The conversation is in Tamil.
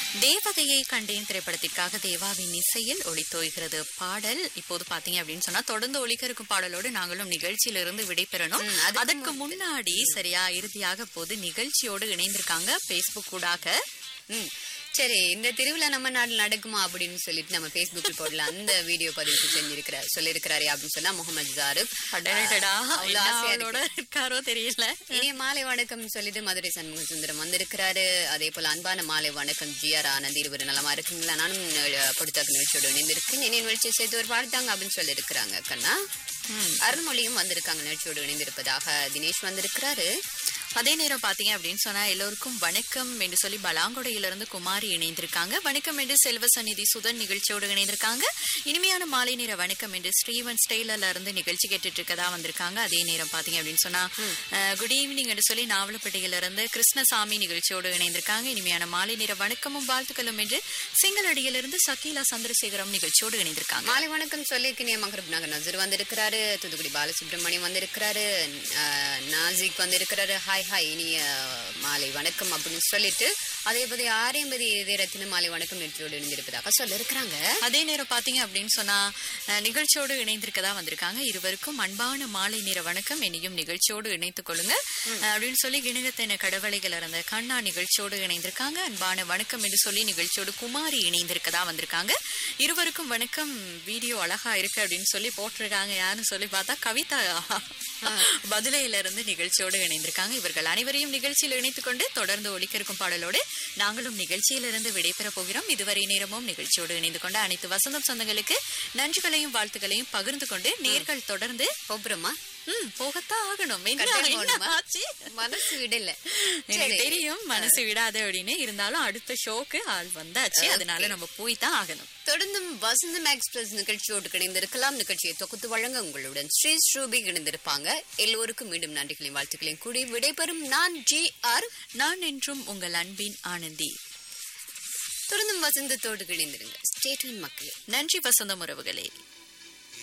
தேவதையை கண்டேன் திரைப்படத்திற்காக தேவாவின் இசையில் ஒளித்தோய்கிறது பாடல். இப்போது பாத்தீங்க அப்படின்னு சொன்னா தொடர்ந்து ஒலிக்க இருக்கும் பாடலோடு நாங்களும் நிகழ்ச்சியிலிருந்து விடைபெறணும். அதற்கு முன்னாடி சரியா இறுதியாக போது நிகழ்ச்சியோடு இணைந்திருக்காங்க பேஸ்புக் ஊடாக. சரி, இந்த திருவிழா நம்ம நாட்டில் நடக்குமா அப்படின்னு சொல்லிட்டு நம்ம பேஸ்புக்கில் போடலாம். அந்த வீடியோ பதிவு சொல்லியிருக்கிறாரு அப்படின்னு சொன்னா முகமது ஜாருக். இருக்காரோ தெரியல. இனிய மாலை வணக்கம் சொல்லிட்டு மதுரை சண்முக சுந்தரம் வந்திருக்கிறாரு. அதே போல அன்பான மாலை வணக்கம் ஜிஆர் ஆனந்த், இருவரு நலமா இருக்குங்களா? நானும் பொடுத்தாக்கு நிகழ்ச்சியோடு இணைந்திருக்கேன். என்னை நிகழ்ச்சியை சேர்த்து ஒரு வாழ்த்தாங்க அப்படின்னு சொல்லியிருக்கிறாங்க கண்ணா. அருள்மொழியும் வந்திருக்காங்க, நிகழ்ச்சியோடு இணைந்திருப்பதாக. தினேஷ் வந்திருக்கிறாரு. அதே நேரம் பாத்தீங்க அப்படின்னு சொன்னா எல்லோருக்கும் வணக்கம் என்று சொல்லி பலாங்கொடையிலிருந்து குமாரி இணைந்திருக்காங்க. வணக்கம் என்று செல்வ சந்நிதி சுதன் நிகழ்ச்சியோடு இணைந்திருக்காங்க. இனிமையான மாலை நேர வணக்கம் என்று ஸ்ரீவன் ஸ்டைலர்ல இருந்து நிகழ்ச்சி கேட்டுட்டு இருக்கதா வந்திருக்காங்க. அதே நேரம் பாத்தீங்க அப்படின்னு சொன்னா குட் ஈவினிங் என்று சொல்லி நாவலப்பட்டியில இருந்து கிருஷ்ணசாமி நிகழ்ச்சியோடு இணைந்திருக்காங்க. இனிமையான மாலை நேர வணக்கமும் வாழ்த்துக்களும் என்று சிங்களடியிலிருந்து சக்கீலா சந்திரசேகரம் நிகழ்ச்சியோடு இணைந்திருக்காங்க. மாலை வணக்கம் சொல்லி மகரப் நகர் நசர் வந்திருக்கிறாரு. தூத்துக்குடி பாலசுப்ரமணியம் வந்திருக்கிறாரு. நாசிக் வந்திருக்கிறாரு. ஹாய் இனிய மாலை வணக்கம் அப்படின்னு சொல்லிட்டு அதே போது ஆரியம்பதி இதயரத்தின மாலை வணக்கம் நிகழ்ச்சியோடு இணைந்திருப்பதாக சொல்ல இருக்கிறாங்க. அதே நேரம் பாத்தீங்க அப்படின்னு சொன்னா நிகழ்ச்சியோடு இணைந்திருக்கதா வந்திருக்காங்க. இருவருக்கும் அன்பான மாலை நேர வணக்கம், என்னையும் நிகழ்ச்சியோடு இணைத்துக் கொள்ளுங்க அப்படின்னு சொல்லி கிணகத்தின கடவளைகள் இருந்த கண்ணா நிகழ்ச்சியோடு இணைந்திருக்காங்க. அன்பான வணக்கம் என்று சொல்லி நிகழ்ச்சியோடு குமாரி இணைந்திருக்கதா வந்திருக்காங்க. இருவருக்கும் வணக்கம், வீடியோ அழகா இருக்கு அப்படின்னு சொல்லி போட்டிருக்காங்க. யாருன்னு சொல்லி பார்த்தா கவிதா பதிலையில இருந்து நிகழ்ச்சியோடு இணைந்திருக்காங்க. இவர்கள் அனைவரையும் நிகழ்ச்சியில் இணைத்துக் கொண்டு தொடர்ந்து ஒலிக்க இருக்கும் பாடலோடு நாங்களும் நிகழ்ச்சியிலிருந்து விடைபெற போகிறோம். இதுவரை நேரமும் நிகழ்ச்சியோடு இணைந்து கொண்ட அனைத்து வசந்தம் சொந்தங்களுக்கு நன்றிகளையும் வாழ்த்துக்களையும் பகிர்ந்து கொண்டு நேர்கள் தொடர்ந்து போகிறோமா? போகத்தான் ஆகணும். மனசு விடல, தெரியும் மனசு விடாத அப்படின்னு இருந்தாலும் அடுத்த ஷோக்கு ஆள் வந்தாச்சு, அதனால நம்ம போய் தான் ஆகணும். தொடர்ந்தும் வசந்தம் எக்ஸ்பிரஸ் நிகழ்ச்சியோடு இணைந்திருக்கலாம். நிகழ்ச்சியை தொகுத்து வழங்க உங்களுடன் ஸ்ரீ ஸ்ரூபி இணைந்திருப்பாங்க. எல்லோருக்கும் மீண்டும் நன்றிகளையும் வாழ்த்துக்களையும் கூடி விடைபெறும் நான் ஜிஆர். நான் என்றும் உங்கள் அன்பின் ஆனந்தி. தொடர்ந்தும் வசந்தத்தோடு இணைந்திருங்க. ஸ்டே டியூன் மக்களே. நன்றி வசந்தம் உறவுகளே.